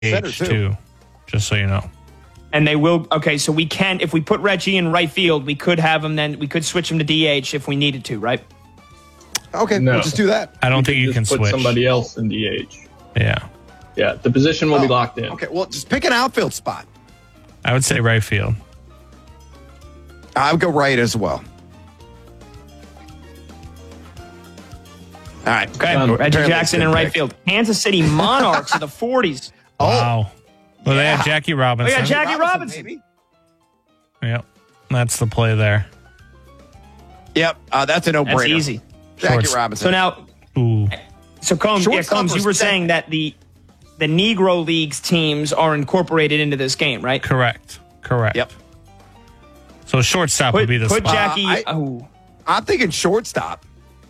DH too, just so you know. And they will. Okay, so we can, if we put Reggie in right field, we could have him then. We could switch him to DH if we needed to, right? Okay, we'll just do that. I don't think you can put switch somebody else in DH. Yeah. Yeah, the position will be locked in. Okay, well, just pick an outfield spot. I would say right field. I would go right as well. All right. Okay, Reggie Jackson in right field. Kansas City Monarchs of the 40s. Wow. Well, they had Jackie Robinson. Oh, yeah, Jackie Robinson. Baby. Yep. That's the play there. Yep, that's a no-brainer. That's easy. Jackie Robinson. So now, Ooh. so Combs, you were saying that the Negro Leagues teams are incorporated into this game, right? Correct. Yep. So shortstop would be the put spot. Jackie. I'm thinking shortstop.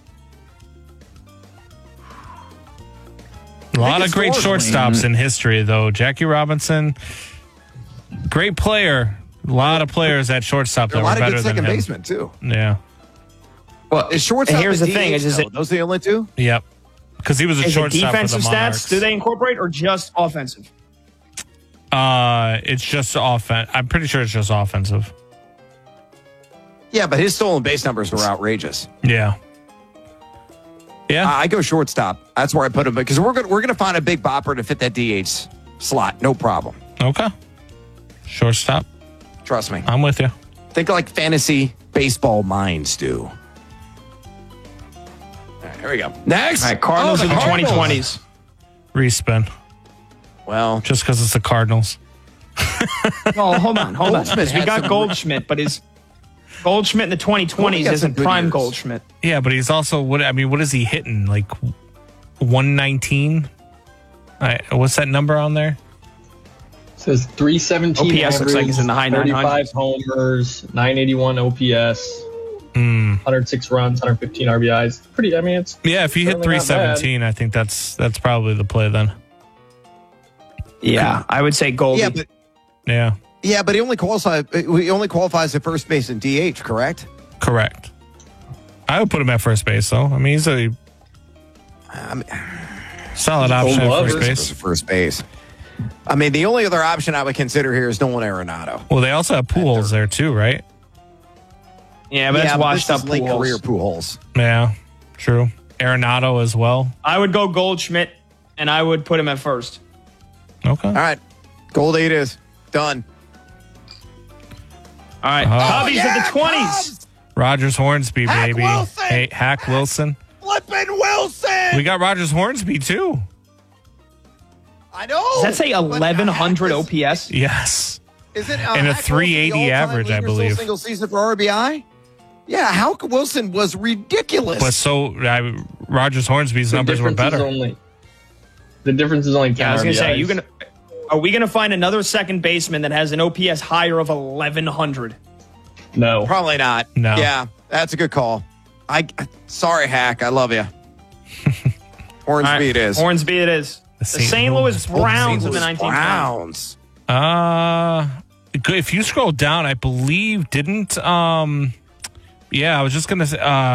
A lot of great shortstops in history, though. Jackie Robinson, great player. A lot of players at shortstop that were better than him. A lot of good second basemen, too. Yeah. Well, is shortstop and here's the DH, thing: is it those the only two? Yep. Because he was a shortstop defensive for the Monarchs. stats? Do they incorporate or just offensive? It's just offense. I'm pretty sure it's just offensive. Yeah, but his stolen base numbers were outrageous. Yeah. Yeah. I go shortstop. That's where I put him because we're gonna find a big bopper to fit that DH slot. No problem. Okay. Shortstop. Trust me. I'm with you. Think like fantasy baseball minds do. All right, here we go. Next. All right, Cardinals of the 2020s. Respin. Well, just because it's the Cardinals. Oh, hold on. Goldschmidt We got Goldschmidt, but is Goldschmidt in the 2020s isn't prime years. Goldschmidt. Yeah, but he's also what is he hitting? Like 119? What's that number on there? It says 317 OPS looks like he's in the high 35 900s. homers, 981 OPS, 106 runs, 115 RBIs. Pretty. I mean, it's if you hit 317, I think that's probably the play then. Yeah, I would say Goldie. Yeah, but he only qualifies at first base and DH, correct? Correct. I would put him at first base, though. I mean, he's a solid option at first base. I mean, the only other option I would consider here is Nolan Arenado. Well, they also have Pujols there, too, right? Yeah, but that's washed up late Pujols. career Pujols. Yeah, true. Arenado as well. I would go Goldschmidt, and I would put him at first. Okay. All right. Goldie it is. Done. All right. Cubbies of the 20s. Rogers Hornsby, Hack baby. Wilson. Hey, Hack Wilson. Flippin' Wilson. We got Rogers Hornsby, too. I know. Does that say 1100 OPS? Yes. Is it and a 380 average, I believe. Single season for RBI? Yeah, Hack Wilson was ridiculous. But so Rogers Hornsby's numbers were better. The difference is only 10 I was going to RBIs. say, are we going to find another second baseman that has an OPS higher of 1100? No. Probably not. No. Yeah, that's a good call. Sorry, Hack. I love you. Hornsby it is. Hornsby it is. The St. Louis Browns of the 1920s. Browns. If you scroll down, I believe didn't. I was just gonna say.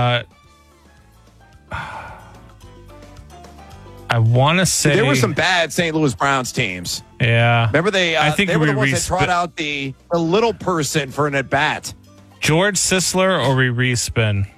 I want to say there were some bad St. Louis Browns teams. Yeah, remember I think they were the ones that trot out the little person for an at bat. George Sisler or we respin.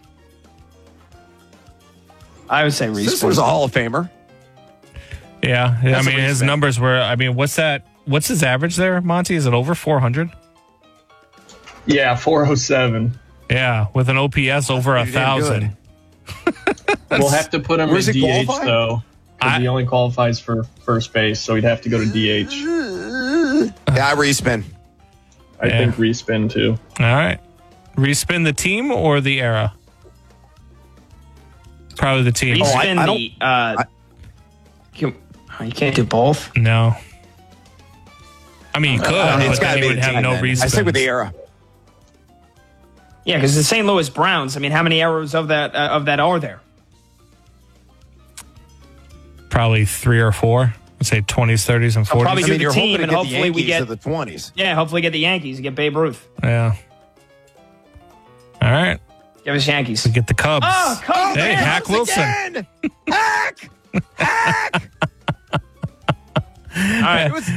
I would say respin. Sisler's a Hall of Famer. Yeah, That's I mean his numbers were. I mean, what's that? What's his average there, Monty? Is it over 400? Yeah, 407. Yeah, with an OPS over 1,000. We'll have to put him in DH qualify? though. He only qualifies for first base, so he'd have to go to DH. Yeah, respin. I think respin too. All right, respin the team or the era? Probably the team. Respin you can't do both. No. I mean, you could, it's but then gotta you be would the have team, no then. reason. I stick with the era. Yeah, because the St. Louis Browns. I mean, how many eras of that are there? Probably 3 or 4. Let's say 20s, 30s, and 40s. Probably do the team, and hopefully we get the 20s. Yeah, hopefully get the Yankees and get Babe Ruth. Yeah. All right. Give us Yankees. We get the Cubs. Oh, Cubs! Hey, Hack Wilson. Again! Hack! right.